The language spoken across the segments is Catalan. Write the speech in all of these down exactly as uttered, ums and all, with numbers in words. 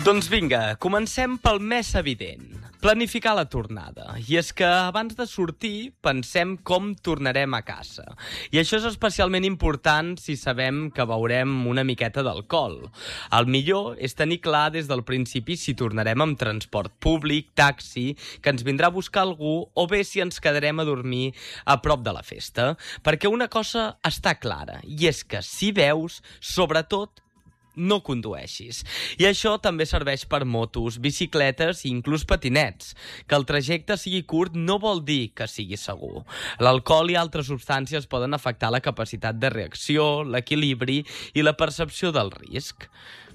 Doncs vinga, comencem pel més evident. Planificar la tornada. I és que abans de sortir pensem com tornarem a casa. I això és especialment important si sabem que beurem una miqueta d'alcohol. El millor és tenir clar des del principi si tornarem amb transport públic, taxi, que ens vindrà a buscar algú, o bé si ens quedarem a dormir a prop de la festa. Perquè una cosa està clara, i és que si beus, sobretot, no condueixis. I això també serveix per motos, bicicletes i inclús patinets. Que el trajecte sigui curt no vol dir que sigui segur. L'alcohol i altres substàncies poden afectar la capacitat de reacció, l'equilibri i la percepció del risc.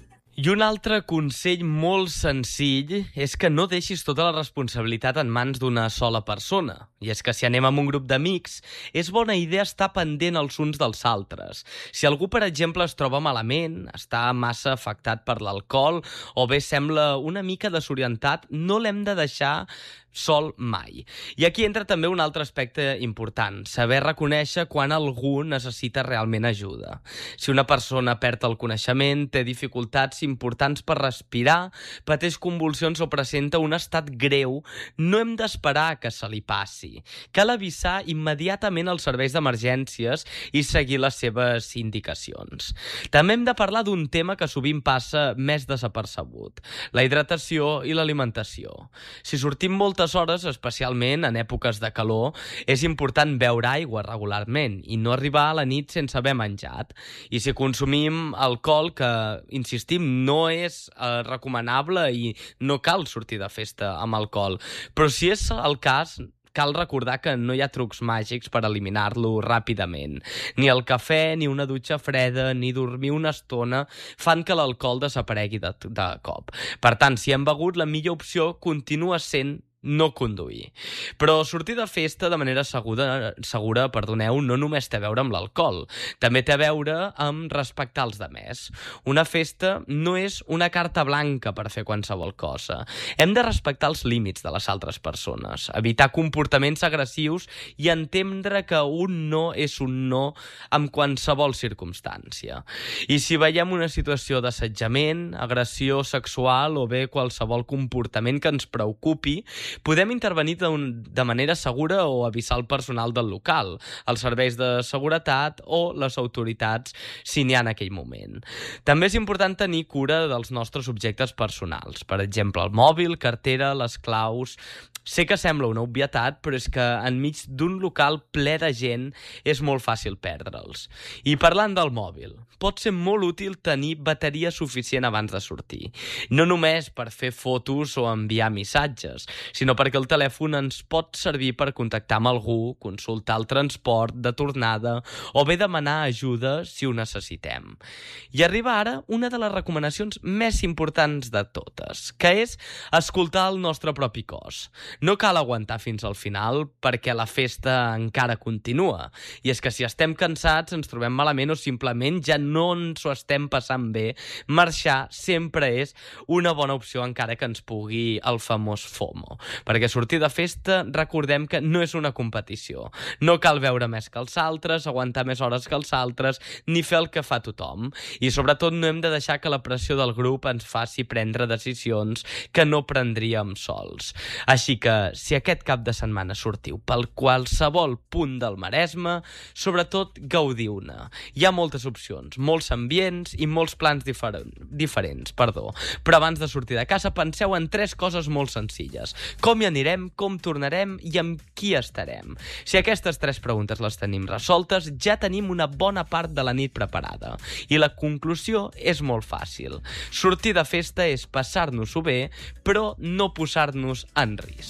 I un altre consell molt senzill és que no deixis tota la responsabilitat en mans d'una sola persona. I és que si anem amb un grup d'amics, és bona idea estar pendent els uns dels altres. Si algú, per exemple, es troba malament, està massa afectat per l'alcohol o bé sembla una mica desorientat, no l'hem de deixar sol mai. I aquí entra també un altre aspecte important, saber reconèixer quan algú necessita realment ajuda. Si una persona perd el coneixement, té dificultats importants per respirar, pateix convulsions o presenta un estat greu, no hem d'esperar que se li passi. Cal avisar immediatament els serveis d'emergències i seguir les seves indicacions. També hem de parlar d'un tema que sovint passa més desapercebut, la hidratació i l'alimentació. Si sortim moltes hores, especialment en èpoques de calor, és important beure aigua regularment i no arribar a la nit sense haver menjat. I si consumim alcohol, que, insistim, no és eh, recomanable i no cal sortir de festa amb alcohol, però si és el cas, cal recordar que no hi ha trucs màgics per eliminar-lo ràpidament. Ni el cafè, ni una dutxa freda, ni dormir una estona fan que l'alcohol desaparegui de, de cop. Per tant, si hem begut, la millor opció continua sent no conduir. Però sortir de festa de manera segura, segura, perdoneu, no només té a veure amb l'alcohol, també té a veure amb respectar els demés. Una festa no és una carta blanca per fer qualsevol cosa. Hem de respectar els límits de les altres persones, evitar comportaments agressius i entendre que un no és un no en qualsevol circumstància. I si veiem una situació d'assetjament, agressió sexual o bé qualsevol comportament que ens preocupi, podem intervenir de, un, de manera segura o avisar el personal del local, els serveis de seguretat o les autoritats si n'hi ha en aquell moment. També és important tenir cura dels nostres objectes personals, per exemple, el mòbil, cartera, les claus. Sé que sembla una obvietat, però és que enmig d'un local ple de gent és molt fàcil perdre'ls. I parlant del mòbil, pot ser molt útil tenir bateria suficient abans de sortir. No només per fer fotos o enviar missatges, sinó perquè el telèfon ens pot servir per contactar amb algú, consultar el transport de tornada o bé demanar ajuda si ho necessitem. I arriba ara una de les recomanacions més importants de totes, que és escoltar el nostre propi cos. No cal aguantar fins al final perquè la festa encara continua. I és que si estem cansats, ens trobem malament o simplement ja no ens ho estem passant bé, marxar sempre és una bona opció encara que ens pugui el famós FOMO. Perquè sortir de festa, recordem que no és una competició. No cal veure més que els altres, aguantar més hores que els altres, ni fer el que fa tothom. I sobretot no hem de deixar que la pressió del grup ens faci prendre decisions que no prendríem sols. Així que, si aquest cap de setmana sortiu pel qualsevol punt del Maresme, sobretot gaudiu-ne. Hi ha moltes opcions, molts ambients i molts plans diferent, diferents, perdó. Però abans de sortir de casa penseu en tres coses molt senzilles. Com hi anirem, com tornarem i amb qui estarem. Si aquestes tres preguntes les tenim resoltes, ja tenim una bona part de la nit preparada. I la conclusió és molt fàcil. Sortir de festa és passar-nos-ho bé, però no posar-nos en risc.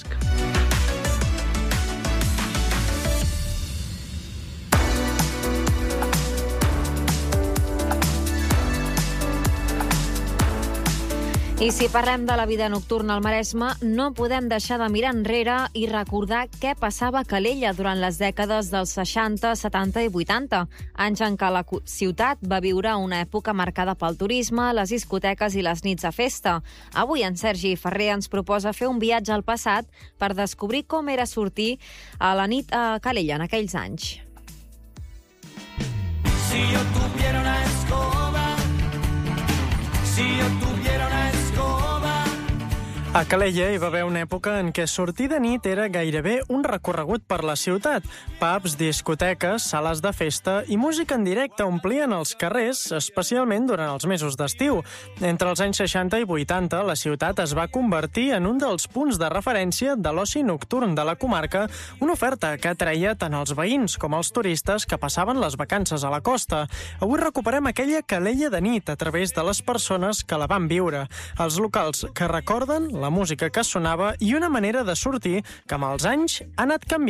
I si parlem de la vida nocturna al Maresme, no podem deixar de mirar enrere i recordar què passava a Calella durant les dècades dels seixanta, setanta i vuitanta, anys en què la ciutat va viure una època marcada pel turisme, les discoteques i les nits de festa. Avui en Sergi Ferrer ens proposa fer un viatge al passat per descobrir com era sortir a la nit a Calella en aquells anys. Si yo tuviera una escoba, si yo tuviera una escoba, A Calella hi va haver una època en què sortir de nit era gairebé un recorregut per la ciutat. Pubs, discoteques, sales de festa i música en directe omplien els carrers, especialment durant els mesos d'estiu. Entre els anys seixanta i vuitanta, la ciutat es va convertir en un dels punts de referència de l'oci nocturn de la comarca, una oferta que atreia tant els veïns com els turistes que passaven les vacances a la costa. Avui recuperem aquella Calella de nit a través de les persones que la van viure, els locals que recorden la música que sonava i una manera de sortir que amb els anys ha anat canviant.